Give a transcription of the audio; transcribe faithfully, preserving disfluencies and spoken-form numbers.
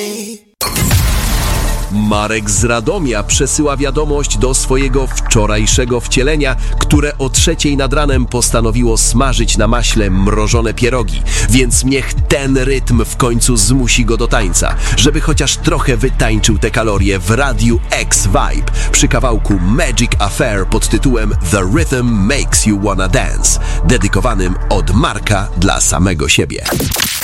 Marek z Radomia przesyła wiadomość do swojego wczorajszego wcielenia, które o trzeciej nad ranem postanowiło smażyć na maśle mrożone pierogi, więc niech ten rytm w końcu zmusi go do tańca, żeby chociaż trochę wytańczył te kalorie w Radiu X Vibe przy kawałku Magic Affair pod tytułem The Rhythm Makes You Wanna Dance, dedykowanym od Marka dla samego siebie.